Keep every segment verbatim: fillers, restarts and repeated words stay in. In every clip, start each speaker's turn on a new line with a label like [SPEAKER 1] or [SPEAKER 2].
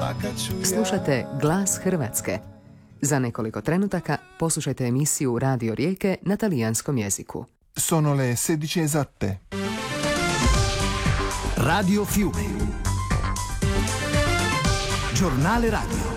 [SPEAKER 1] Slušate Glas Hrvatske. Za nekoliko trenutaka poslušajte emisiju Radio Rijeke na talijanskom jeziku.
[SPEAKER 2] Sono le sedici esatte.
[SPEAKER 3] Radio Fiume. Giornale radio.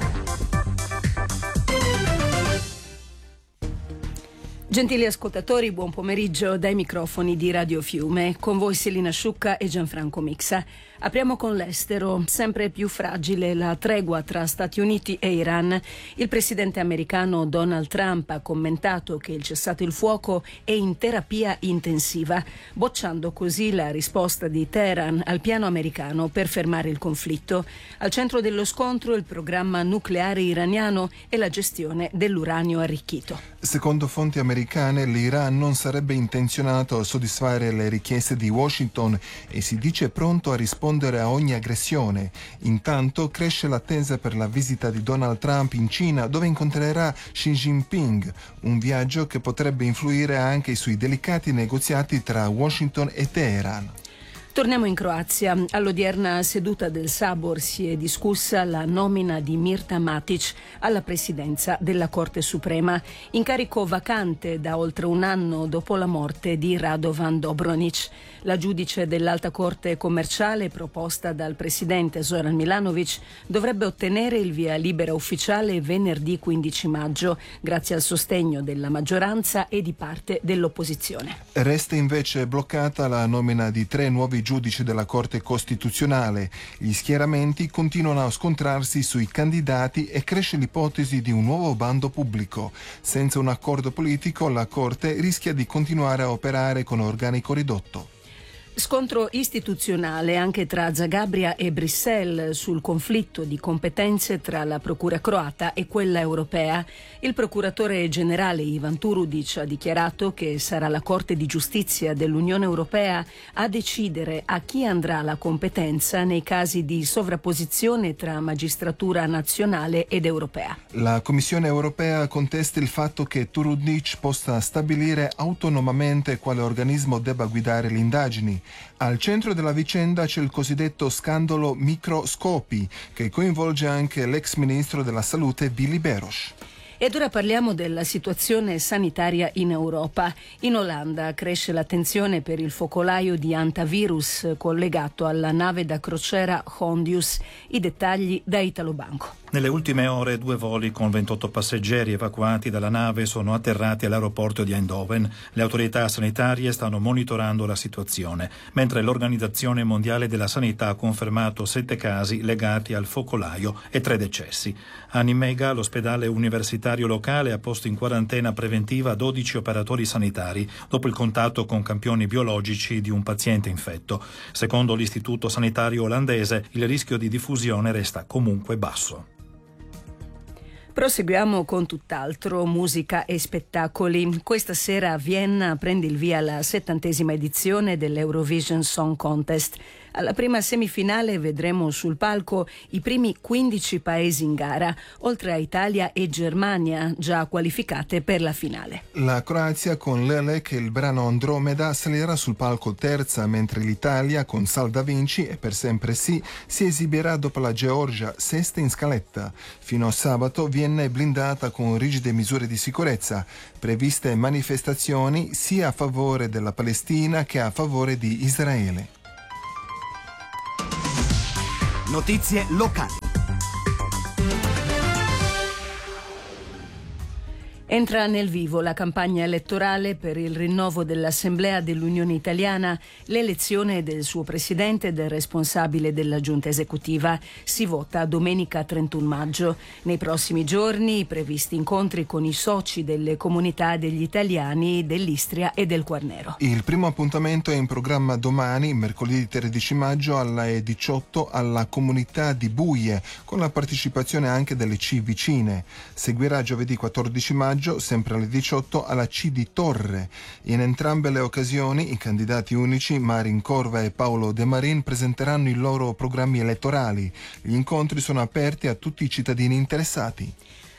[SPEAKER 4] Gentili ascoltatori, buon pomeriggio dai microfoni di Radio Fiume. Con voi Selina Sciucca e Gianfranco Mixa. Apriamo con l'estero. Sempre più fragile la tregua tra Stati Uniti e Iran. Il presidente americano Donald Trump ha commentato che il cessate il fuoco è in terapia intensiva, bocciando così la risposta di Teheran al piano americano per fermare il conflitto. Al centro dello scontro il programma nucleare iraniano e la gestione dell'uranio arricchito.
[SPEAKER 2] Secondo fonti americane, l'Iran non sarebbe intenzionato a soddisfare le richieste di Washington e si dice pronto a rispondere a ogni aggressione. Intanto cresce l'attesa per la visita di Donald Trump in Cina, dove incontrerà Xi Jinping, un viaggio che potrebbe influire anche sui delicati negoziati tra Washington e Teheran.
[SPEAKER 4] Torniamo in Croazia. All'odierna seduta del Sabor si è discussa la nomina di Mirta Matić alla presidenza della Corte Suprema, incarico vacante da oltre un anno dopo la morte di Radovan Dobronić. La giudice dell'Alta Corte Commerciale, proposta dal presidente Zoran Milanović, dovrebbe ottenere il via libera ufficiale venerdì quindici maggio, grazie al sostegno della maggioranza e di parte dell'opposizione.
[SPEAKER 2] Resta invece bloccata la nomina di tre nuovi giudici della Corte Costituzionale. Gli schieramenti continuano a scontrarsi sui candidati e cresce l'ipotesi di un nuovo bando pubblico. Senza un accordo politico, la Corte rischia di continuare a operare con organico ridotto.
[SPEAKER 4] Scontro istituzionale anche tra Zagabria e Bruxelles sul conflitto di competenze tra la procura croata e quella europea. Il procuratore generale Ivan Turudic ha dichiarato che sarà la Corte di Giustizia dell'Unione Europea a decidere a chi andrà la competenza nei casi di sovrapposizione tra magistratura nazionale ed europea.
[SPEAKER 2] La Commissione europea contesta il fatto che Turudic possa stabilire autonomamente quale organismo debba guidare le indagini. Al centro della vicenda c'è il cosiddetto scandalo microscopi, che coinvolge anche l'ex ministro della Salute Billy Beros.
[SPEAKER 4] Ed ora parliamo della situazione sanitaria in Europa. In Olanda cresce l'attenzione per il focolaio di antivirus collegato alla nave da crociera Hondius. I dettagli da Italo Banco.
[SPEAKER 5] Nelle ultime ore due voli con ventotto passeggeri evacuati dalla nave sono atterrati all'aeroporto di Eindhoven. Le autorità sanitarie stanno monitorando la situazione, mentre l'Organizzazione Mondiale della Sanità ha confermato sette casi legati al focolaio e tre decessi. A Nimega, l'ospedale universitario locale ha posto in quarantena preventiva dodici operatori sanitari dopo il contatto con campioni biologici di un paziente infetto. Secondo l'Istituto Sanitario olandese, il rischio di diffusione resta comunque basso.
[SPEAKER 4] Proseguiamo con tutt'altro, musica e spettacoli. Questa sera a Vienna prende il via la settantesima edizione dell'Eurovision Song Contest. Alla prima semifinale vedremo sul palco i primi quindici paesi in gara, oltre a Italia e Germania, già qualificate per la finale.
[SPEAKER 2] La Croazia con Lelek e il brano Andromeda salirà sul palco terza, mentre l'Italia con Sal da Vinci e Per sempre sì si esibirà dopo la Georgia, sesta in scaletta. Fino a sabato Vienna è blindata con rigide misure di sicurezza, previste manifestazioni sia a favore della Palestina che a favore di Israele.
[SPEAKER 3] Notizie locali.
[SPEAKER 4] Entra nel vivo la campagna elettorale per il rinnovo dell'Assemblea dell'Unione Italiana, l'elezione del suo presidente e del responsabile della giunta esecutiva. Si vota domenica trentuno maggio. Nei prossimi giorni i previsti incontri con i soci delle comunità degli italiani dell'Istria e del Quarnero.
[SPEAKER 2] Il primo appuntamento è in programma domani, mercoledì tredici maggio alle diciotto alla comunità di Buie, con la partecipazione anche delle C vicine. Seguirà giovedì quattordici maggio sempre alle diciotto alla C di Torre. In entrambe le occasioni i candidati unici Marin Corva e Paolo De Marin presenteranno i loro programmi elettorali. Gli incontri sono aperti a tutti i cittadini interessati.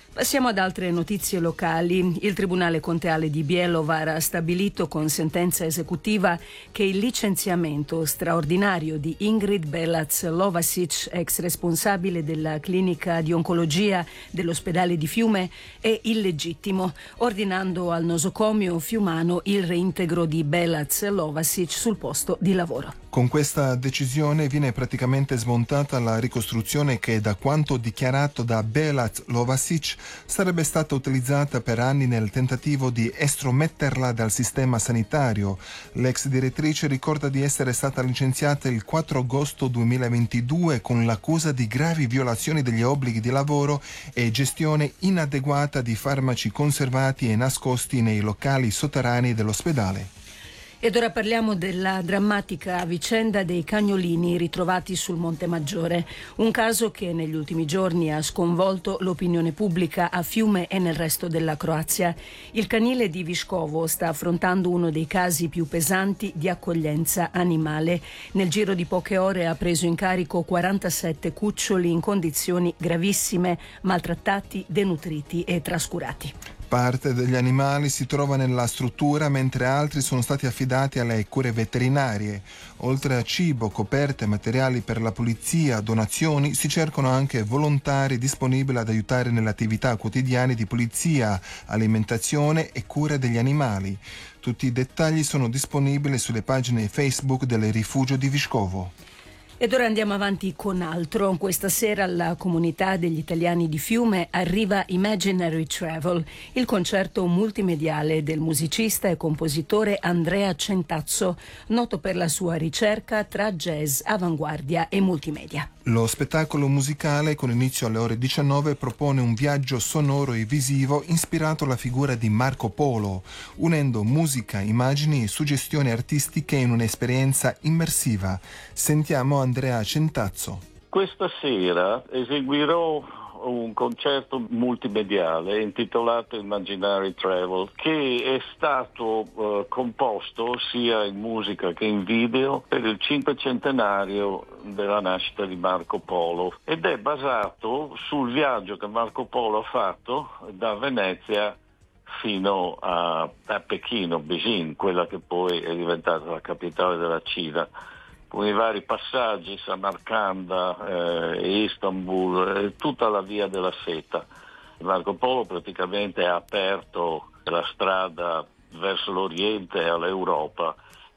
[SPEAKER 4] Passiamo ad altre notizie locali. Il Tribunale Conteale di Bjelovar ha stabilito con sentenza esecutiva che il licenziamento straordinario di Ingrid Belac Lovasic, ex responsabile della clinica di oncologia dell'ospedale di Fiume, è illegittimo, ordinando al nosocomio fiumano il reintegro di Belac Lovasic sul posto di lavoro.
[SPEAKER 2] Con questa decisione viene praticamente smontata la ricostruzione che, da quanto dichiarato da Belac Lovasic, sarebbe stata utilizzata per anni nel tentativo di estrometterla dal sistema sanitario. L'ex direttrice ricorda di essere stata licenziata il quattro agosto duemilaventidue con l'accusa di gravi violazioni degli obblighi di lavoro e gestione inadeguata di farmaci conservati e nascosti nei locali sotterranei dell'ospedale.
[SPEAKER 4] Ed ora parliamo della drammatica vicenda dei cagnolini ritrovati sul Monte Maggiore, un caso che negli ultimi giorni ha sconvolto l'opinione pubblica a Fiume e nel resto della Croazia. Il canile di Viškovo sta affrontando uno dei casi più pesanti di accoglienza animale. Nel giro di poche ore ha preso in carico quarantasette cuccioli in condizioni gravissime, maltrattati, denutriti e trascurati.
[SPEAKER 2] Parte degli animali si trova nella struttura, mentre altri sono stati affidati alle cure veterinarie. Oltre a cibo, coperte, materiali per la pulizia, donazioni, si cercano anche volontari disponibili ad aiutare nelle attività quotidiane di pulizia, alimentazione e cura degli animali. Tutti i dettagli sono disponibili sulle pagine Facebook del rifugio di Viškovo.
[SPEAKER 4] Ed ora andiamo avanti con altro. Questa sera alla comunità degli italiani di Fiume arriva Imaginary Travel, il concerto multimediale del musicista e compositore Andrea Centazzo, noto per la sua ricerca tra jazz, avanguardia e multimedia.
[SPEAKER 2] Lo spettacolo musicale, con inizio alle ore diciannove, propone un viaggio sonoro e visivo ispirato alla figura di Marco Polo, unendo musica, immagini e suggestioni artistiche in un'esperienza immersiva. Sentiamo Andrea Centazzo.
[SPEAKER 6] Questa sera eseguirò un concerto multimediale intitolato Imaginary Travel, che è stato eh, composto sia in musica che in video per il cinquecentenario della nascita di Marco Polo, ed è basato sul viaggio che Marco Polo ha fatto da Venezia fino a, a Pechino, Beijing, quella che poi è diventata la capitale della Cina, con i vari passaggi, Samarcanda, eh, Istanbul, eh, tutta la via della seta. Marco Polo praticamente ha aperto la strada verso l'Oriente e all'Europa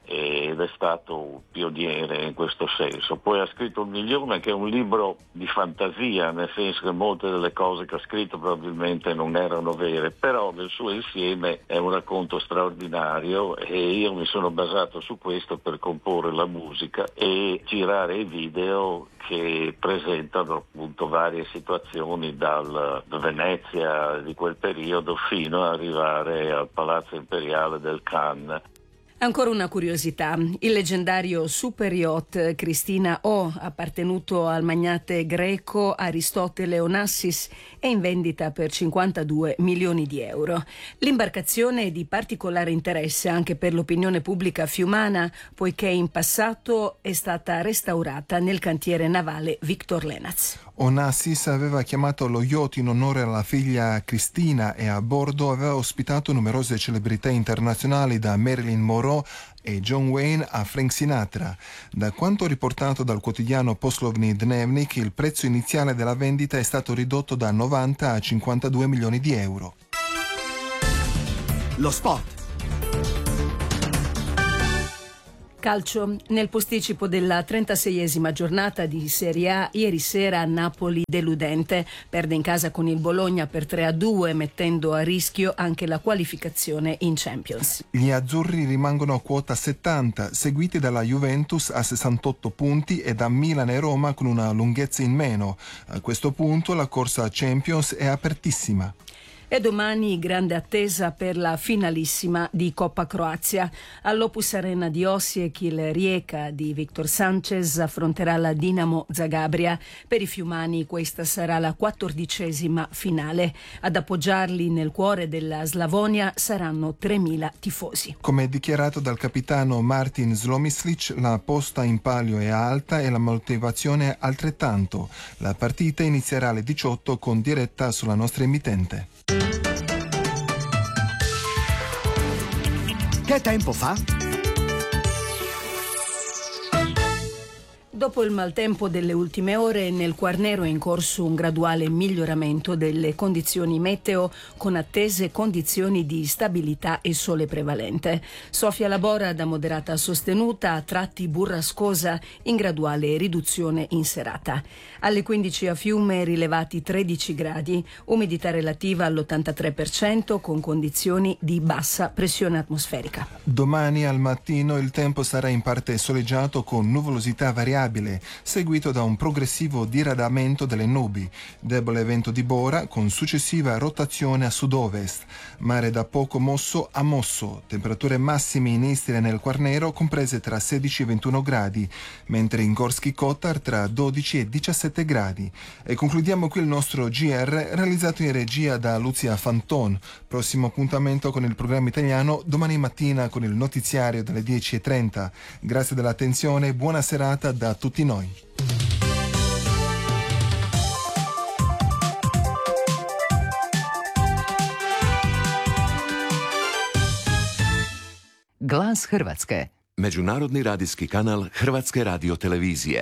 [SPEAKER 6] ed è stato un pioniere in questo senso. Poi ha scritto Un milione, che è un libro di fantasia, nel senso che molte delle cose che ha scritto probabilmente non erano vere, però nel suo insieme è un racconto straordinario e io mi sono basato su questo per comporre la musica e girare i video che presentano appunto varie situazioni, dal Venezia di quel periodo fino ad arrivare al Palazzo Imperiale del Cannes.
[SPEAKER 4] Ancora una curiosità, il leggendario super yacht Christina O, appartenuto al magnate greco Aristotele Onassis, è in vendita per cinquantadue milioni di euro. L'imbarcazione è di particolare interesse anche per l'opinione pubblica fiumana, poiché in passato è stata restaurata nel cantiere navale Victor Lenaz.
[SPEAKER 2] Onassis aveva chiamato lo yacht in onore alla figlia Cristina e a bordo aveva ospitato numerose celebrità internazionali, da Marilyn Monroe e John Wayne a Frank Sinatra. Da quanto riportato dal quotidiano Poslovny Dnevnik, il prezzo iniziale della vendita è stato ridotto da novanta a cinquantadue milioni di euro.
[SPEAKER 3] Lo sport.
[SPEAKER 4] Calcio. Nel posticipo della trentaseiesima giornata di Serie A, ieri sera Napoli deludente. Perde in casa con il Bologna per tre a due, mettendo a rischio anche la qualificazione in Champions.
[SPEAKER 2] Gli azzurri rimangono a quota settanta, seguiti dalla Juventus a sessantotto punti e da Milan e Roma con una lunghezza in meno. A questo punto la corsa a Champions è apertissima.
[SPEAKER 4] E domani grande attesa per la finalissima di Coppa Croazia. All'Opus Arena di Osijek il Rijeka di Victor Sanchez affronterà la Dinamo Zagabria. Per i fiumani questa sarà la quattordicesima finale. Ad appoggiarli nel cuore della Slavonia saranno tremila tifosi.
[SPEAKER 2] Come dichiarato dal capitano Martin Zlomislic, la posta in palio è alta e la motivazione altrettanto. La partita inizierà alle diciotto con diretta sulla nostra emittente.
[SPEAKER 3] Che tempo fa?
[SPEAKER 4] Dopo il maltempo delle ultime ore, nel Quarnero è in corso un graduale miglioramento delle condizioni meteo con attese condizioni di stabilità e sole prevalente. Soffia Labora da moderata sostenuta, a tratti burrascosa, in graduale riduzione in serata. Alle quindici a Fiume rilevati tredici gradi, umidità relativa all'ottantatré per cento con condizioni di bassa pressione atmosferica.
[SPEAKER 2] Domani al mattino il tempo sarà in parte soleggiato con nuvolosità variabile, seguito da un progressivo diradamento delle nubi, debole vento di bora con successiva rotazione a sud-ovest, mare da poco mosso a mosso, temperature massime in Istria e nel Quarnero comprese tra sedici e ventuno gradi, mentre in Gorski Kotar tra dodici e diciassette gradi. E concludiamo qui il nostro G R realizzato in regia da Lucia Fanton. Prossimo appuntamento con il programma italiano domani mattina con il notiziario dalle dieci e trenta. Grazie dell'attenzione, buona serata da tutti noi.
[SPEAKER 1] Glas Hrvatske.
[SPEAKER 7] Međunarodni radijski kanal Hrvatske radiotelevizije.